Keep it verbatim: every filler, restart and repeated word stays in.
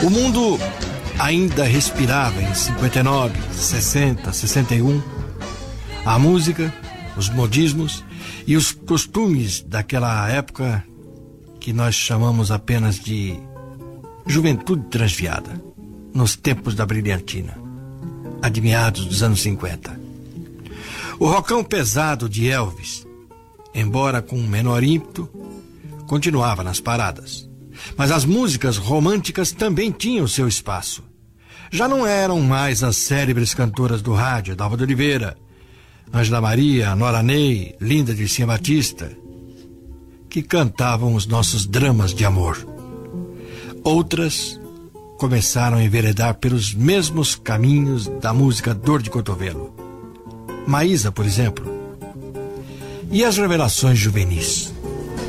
O mundo ainda respirava em cinquenta e nove, sessenta, sessenta e um. A música, os modismos e os costumes daquela época que nós chamamos apenas de juventude transviada, nos tempos da brilhantina, admeados dos anos cinquenta. O rockão pesado de Elvis, embora com menor ímpeto, continuava nas paradas. Mas as músicas românticas também tinham seu espaço. Já não eram mais as célebres cantoras do rádio, Dalva de Oliveira, Ângela Maria, Nora Ney, Linda Dircía Batista, que cantavam os nossos dramas de amor. Outras começaram a enveredar pelos mesmos caminhos da música dor de cotovelo. Maísa, por exemplo. E as revelações juvenis?